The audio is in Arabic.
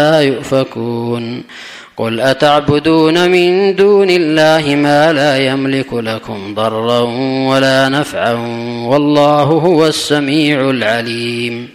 لا يؤفكون قل أتعبدون من دون الله ما لا يملك لكم ضرا ولا نفعا والله هو السميع العليم